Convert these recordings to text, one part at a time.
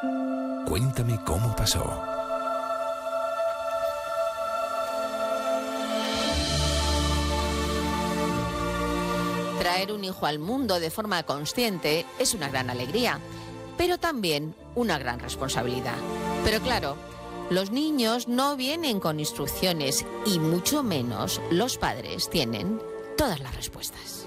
Cuéntame cómo pasó. Traer un hijo al mundo de forma consciente es una gran alegría, pero también una gran responsabilidad. Pero claro, los niños no vienen con instrucciones y mucho menos los padres tienen todas las respuestas.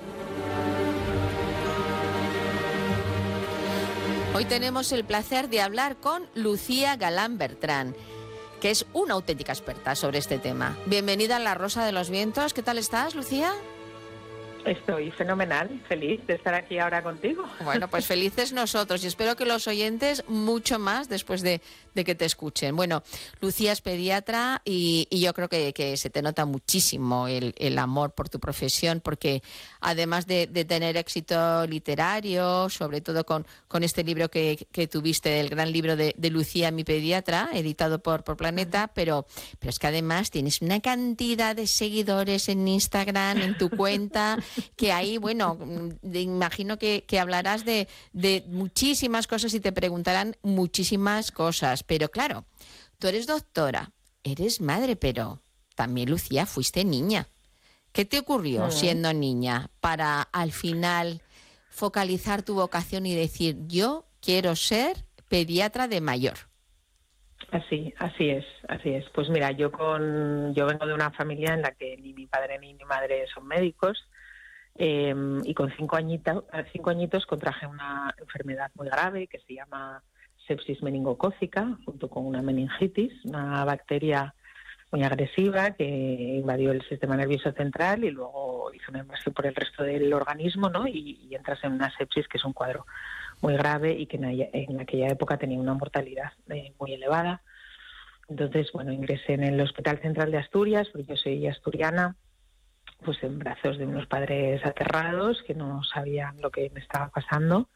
Hoy tenemos el placer de hablar con Lucía Galán Bertrán, que es una auténtica experta sobre este tema. Bienvenida a La Rosa de los Vientos. ¿Qué tal estás, Lucía? Estoy fenomenal, feliz de estar aquí ahora contigo. Bueno, pues felices nosotros y espero que los oyentes mucho más después de que te escuchen. Bueno, Lucía es pediatra y yo creo que se te nota muchísimo el amor por tu profesión, porque además de tener éxito literario, sobre todo con este libro que tuviste, el gran libro de Lucía, mi pediatra, editado por Planeta, pero es que además tienes una cantidad de seguidores en Instagram, en tu cuenta, que ahí, bueno, imagino que hablarás de muchísimas cosas y te preguntarán muchísimas cosas. Pero claro, tú eres doctora, eres madre, pero también, Lucía, fuiste niña. ¿Qué te ocurrió siendo niña para al final focalizar tu vocación y decir, yo quiero ser pediatra de mayor? Así es. Pues mira, yo vengo de una familia en la que ni mi padre ni mi madre son médicos. Y con 5 añitos contraje una enfermedad muy grave que se llama sepsis meningocócica, junto con una meningitis, una bacteria muy agresiva que invadió el sistema nervioso central y luego hizo una invasión por el resto del organismo, ¿no? Y entras en una sepsis, que es un cuadro muy grave y que en aquella época tenía una mortalidad muy elevada. Entonces, bueno, ingresé en el Hospital Central de Asturias, porque yo soy asturiana, pues en brazos de unos padres aterrados que no sabían lo que me estaba pasando,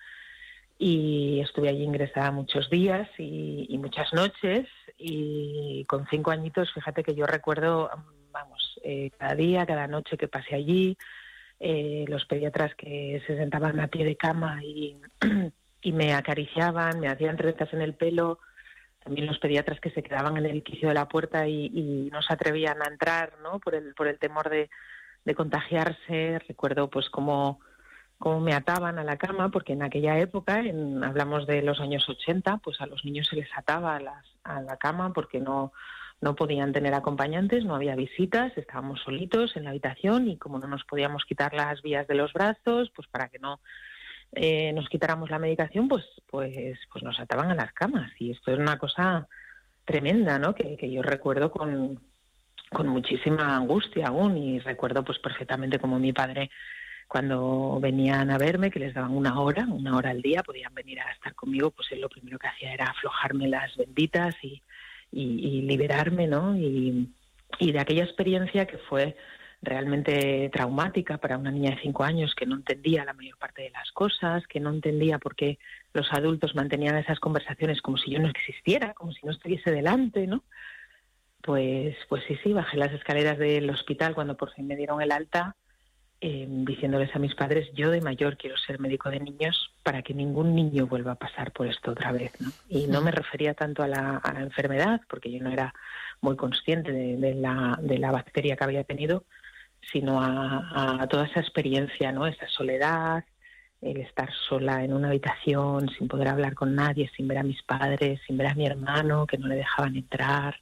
y estuve allí ingresada muchos días y muchas noches, y con 5 añitos, fíjate que yo recuerdo, cada día, cada noche que pasé allí, los pediatras que se sentaban a pie de cama y me acariciaban, me hacían tretas en el pelo, también los pediatras que se quedaban en el quicio de la puerta y no se atrevían a entrar, ¿no? por el temor de contagiarse. Recuerdo pues cómo me ataban a la cama, porque en aquella época, hablamos de los años 80, pues a los niños se les ataba a la cama porque no podían tener acompañantes, no había visitas, estábamos solitos en la habitación, y como no nos podíamos quitar las vías de los brazos, pues para que no nos quitáramos la medicación, pues nos ataban a las camas. Y esto es una cosa tremenda, ¿no? Que yo recuerdo con muchísima angustia aún, y recuerdo pues perfectamente como mi padre, cuando venían a verme, que les daban una hora al día, podían venir a estar conmigo, pues él lo primero que hacía era aflojarme las benditas y liberarme, ¿no? Y de aquella experiencia que fue realmente traumática para una niña de 5 años, que no entendía la mayor parte de las cosas, que no entendía por qué los adultos mantenían esas conversaciones como si yo no existiera, como si no estuviese delante, ¿no? Pues sí, bajé las escaleras del hospital cuando por fin me dieron el alta, diciéndoles a mis padres, yo de mayor quiero ser médico de niños para que ningún niño vuelva a pasar por esto otra vez, ¿no? Y no me refería tanto a la enfermedad, porque yo no era muy consciente de la bacteria que había tenido, sino a toda esa experiencia, ¿no? Esa soledad, el estar sola en una habitación sin poder hablar con nadie, sin ver a mis padres, sin ver a mi hermano, que no le dejaban entrar.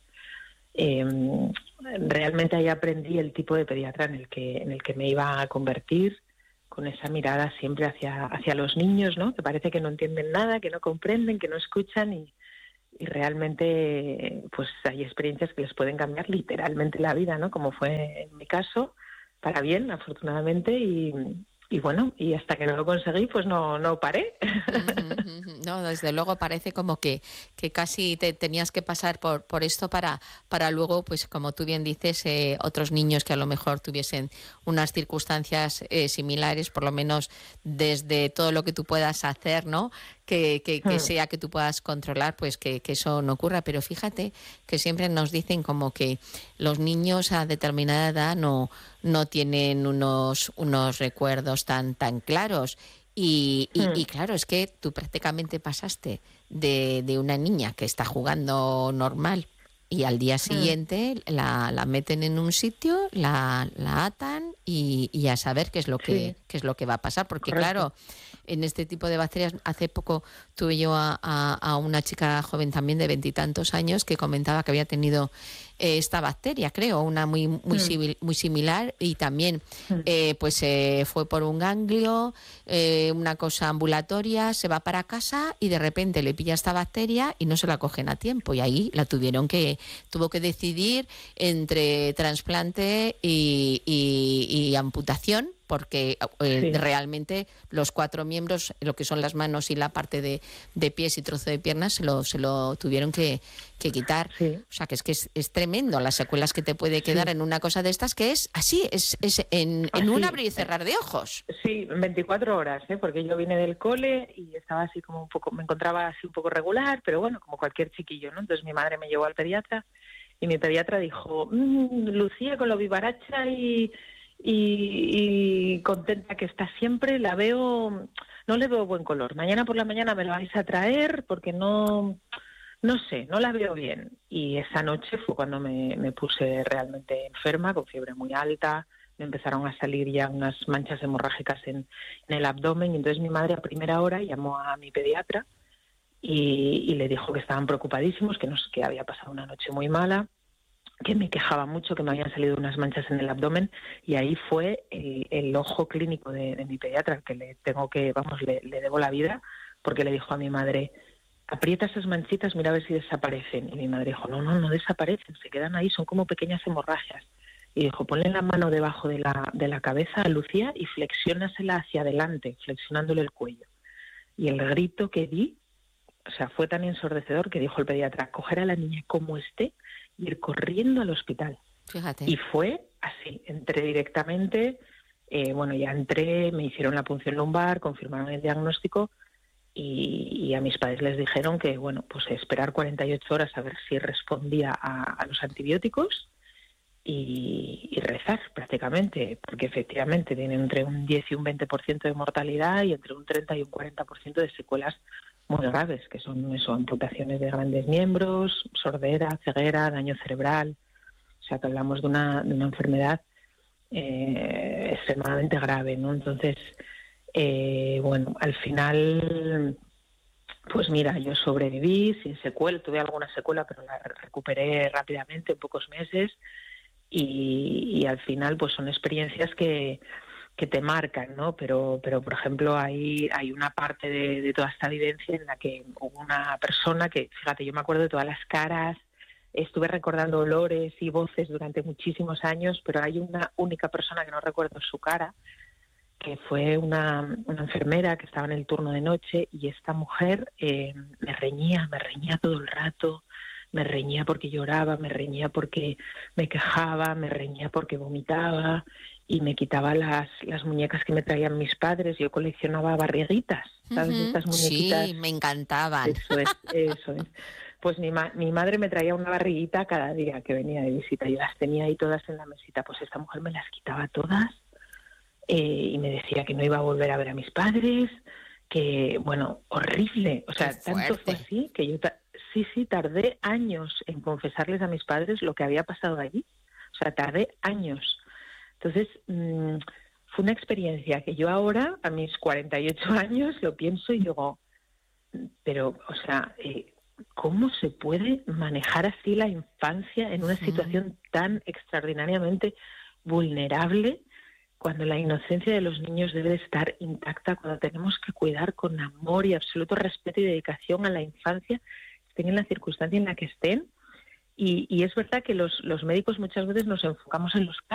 Realmente ahí aprendí el tipo de pediatra en el que me iba a convertir, con esa mirada siempre hacia los niños, ¿no? Que parece que no entienden nada, que no comprenden, que no escuchan, y realmente pues hay experiencias que les pueden cambiar literalmente la vida, ¿no? Como fue en mi caso, para bien, afortunadamente, y bueno, y hasta que no lo conseguí, pues no paré. No, desde luego parece como que casi te tenías que pasar por esto para luego, pues como tú bien dices, otros niños que a lo mejor tuviesen unas circunstancias similares, por lo menos desde todo lo que tú puedas hacer, ¿no? Que sea que tú puedas controlar, pues que eso no ocurra. Pero fíjate que siempre nos dicen como que los niños a determinada edad no tienen unos recuerdos tan claros. Y claro, es que tú prácticamente pasaste de una niña que está jugando normal y al día siguiente la meten en un sitio, la atan y a saber qué es lo que qué es lo que va a pasar, porque claro, en este tipo de bacterias, hace poco tuve yo a una chica joven también de 20 y tantos años que comentaba que había tenido esta bacteria, creo, una muy similar, y también pues fue por un ganglio, una cosa ambulatoria, se va para casa y de repente le pilla esta bacteria y no se la cogen a tiempo, y ahí la tuvo que decidir entre trasplante y amputación, porque realmente los 4 miembros, lo que son las manos y la parte de pies y trozo de piernas, se lo tuvieron que quitar. O sea, que es tremendo las secuelas que te puede quedar en una cosa de estas, que es así, es en un abrir y cerrar de ojos. Sí, 24 horas, porque yo vine del cole y estaba así como un poco, me encontraba así un poco regular, pero bueno, como cualquier chiquillo, ¿no? Entonces mi madre me llevó al pediatra y mi pediatra dijo, Lucía, con lo vivaracha y contenta que está siempre, no le veo buen color. Mañana por la mañana me la vais a traer porque no sé, no la veo bien. Y esa noche fue cuando me puse realmente enferma, con fiebre muy alta, me empezaron a salir ya unas manchas hemorrágicas en el abdomen, y entonces mi madre a primera hora llamó a mi pediatra y le dijo que estaban preocupadísimos, que había pasado una noche muy mala, que me quejaba mucho, que me habían salido unas manchas en el abdomen, y ahí fue el ojo clínico de mi pediatra, que le debo la vida, porque le dijo a mi madre, aprieta esas manchitas, mira a ver si desaparecen. Y mi madre dijo, no desaparecen, se quedan ahí, son como pequeñas hemorragias. Y dijo, ponle la mano debajo de la cabeza a Lucía y flexiónasela hacia adelante, flexionándole el cuello. Y el grito que di, o sea, fue tan ensordecedor que dijo el pediatra, coger a la niña como esté y ir corriendo al hospital. Fíjate. Y fue así, entré directamente, ya entré, me hicieron la punción lumbar, confirmaron el diagnóstico y a mis padres les dijeron que, pues esperar 48 horas a ver si respondía a los antibióticos y rezar prácticamente, porque efectivamente tiene entre un 10 y un 20% de mortalidad y entre un 30 y un 40% de secuelas muy graves, que son amputaciones de grandes miembros, sordera, ceguera, daño cerebral. O sea, que hablamos de una enfermedad extremadamente grave, ¿no? Entonces, al final, pues mira, yo sobreviví sin secuela, tuve alguna secuela, pero la recuperé rápidamente, en pocos meses, y al final, pues son experiencias que te marcan, ¿no? Pero por ejemplo, hay una parte de toda esta vivencia en la que hubo una persona que, fíjate, yo me acuerdo de todas las caras, estuve recordando olores y voces durante muchísimos años, pero hay una única persona que no recuerdo su cara, que fue una enfermera que estaba en el turno de noche, y esta mujer me reñía todo el rato, me reñía porque lloraba, me reñía porque me quejaba, me reñía porque vomitaba y me quitaba las muñecas que me traían mis padres. Yo coleccionaba barriguitas, ¿sabes? Estas muñequitas. Sí, me encantaban. Eso es. Pues mi madre me traía una barriguita cada día que venía de visita. Yo las tenía ahí todas en la mesita. Pues esta mujer me las quitaba todas y me decía que no iba a volver a ver a mis padres, que, horrible. O sea, tanto fue así que yo tardé años en confesarles a mis padres lo que había pasado allí. O sea, tardé años. Entonces, fue una experiencia que yo ahora, a mis 48 años, lo pienso y digo, pero, o sea, ¿cómo se puede manejar así la infancia en una situación tan extraordinariamente vulnerable, cuando la inocencia de los niños debe estar intacta, cuando tenemos que cuidar con amor y absoluto respeto y dedicación a la infancia, estén en la circunstancia en la que estén? Y es verdad que los médicos muchas veces nos enfocamos en los